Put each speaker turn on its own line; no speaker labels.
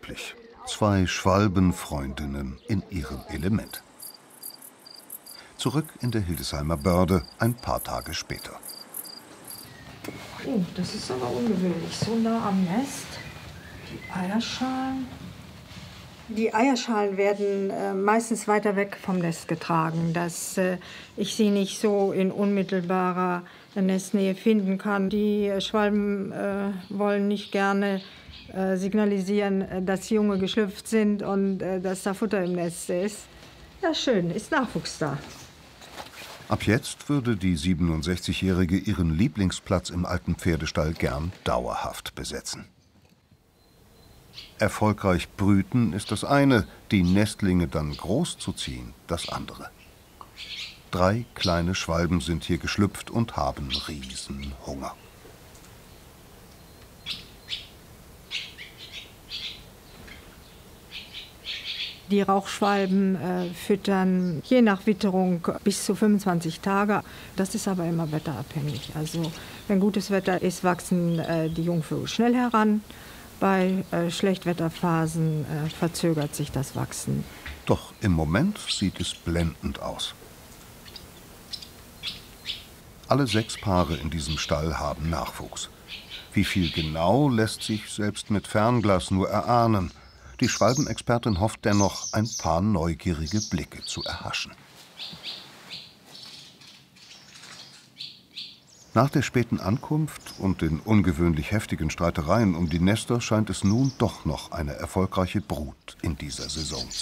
unüblich. Zwei Schwalbenfreundinnen in ihrem Element. Zurück in der Hildesheimer Börde ein paar Tage später.
Oh, das ist aber ungewöhnlich, so nah am Nest. Die Eierschalen. Die Eierschalen werden meistens weiter weg vom Nest getragen, dass ich sie nicht so in unmittelbarer Nestnähe finden kann. Die Schwalben wollen nicht gerne signalisieren, dass Junge geschlüpft sind und dass da Futter im Nest ist. Ja, schön, ist Nachwuchs da.
Ab jetzt würde die 67-Jährige ihren Lieblingsplatz im alten Pferdestall gern dauerhaft besetzen. Erfolgreich brüten ist das eine, die Nestlinge dann großzuziehen das andere. 3 kleine Schwalben sind hier geschlüpft und haben Riesenhunger.
Die Rauchschwalben füttern je nach Witterung bis zu 25 Tage. Das ist aber immer wetterabhängig. Also wenn gutes Wetter ist, wachsen die Jungvögel schnell heran. Bei Schlechtwetterphasen verzögert sich das Wachsen.
Doch im Moment sieht es blendend aus. Alle 6 Paare in diesem Stall haben Nachwuchs. Wie viel genau, lässt sich selbst mit Fernglas nur erahnen. Die Schwalbenexpertin hofft dennoch, ein paar neugierige Blicke zu erhaschen. Nach der späten Ankunft und den ungewöhnlich heftigen Streitereien um die Nester scheint es nun doch noch eine erfolgreiche Brut in dieser Saison